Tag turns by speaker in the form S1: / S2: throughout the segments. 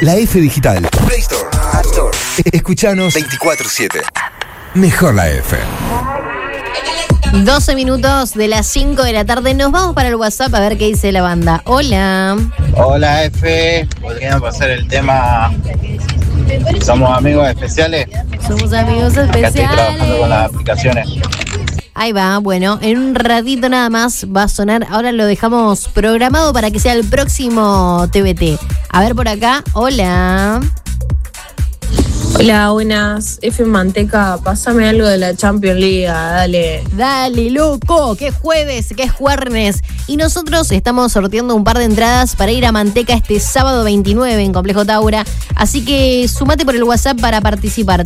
S1: La F Digital. Play Store, App Store. Escuchanos 24/7. Mejor la F.
S2: 12 minutos de las 5 de la tarde. Nos vamos para el WhatsApp a ver qué dice la banda. Hola.
S3: Hola F, ¿podrían pasar el tema Somos Amigos Especiales?
S2: Somos amigos
S3: Acá estoy trabajando
S2: especiales.
S3: con las aplicaciones.
S2: Ahí va, bueno, en un ratito nada más va a sonar. Ahora lo dejamos programado para que sea el próximo TBT. A ver por acá, hola.
S4: Hola, buenas. F Manteca, pásame algo de la Champions League, dale.
S2: Dale, loco, que es jueves, que es jueves. Y nosotros estamos sorteando un par de entradas para ir a Manteca este sábado 29 en Complejo Taura. Así que sumate por el WhatsApp para participar.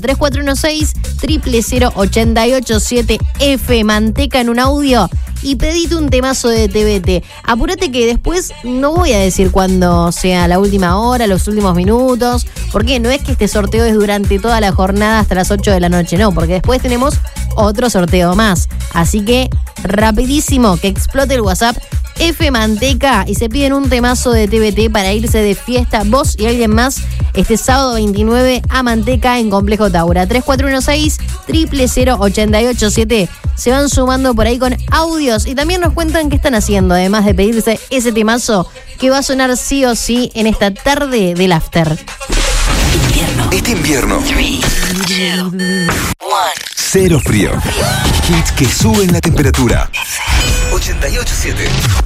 S2: 3416-000-887 F Manteca en un audio y pedite un temazo de TBT. Apúrate que después no voy a decir cuándo sea la última hora, los últimos minutos, porque no es que este sorteo es durante toda la jornada hasta las 8 de la noche, no, porque después tenemos otro sorteo más. Así que rapidísimo, que explote el WhatsApp F Manteca y se piden un temazo de TBT para irse de fiesta vos y alguien más este sábado 29 a Manteca en Complejo Taura. 3416-000-887. Se van sumando por ahí con audios y también nos cuentan qué están haciendo, además de pedirse ese temazo que va a sonar sí o sí en esta tarde del after.
S1: Este invierno. 0 frío. Hits que suben la temperatura. 88.7.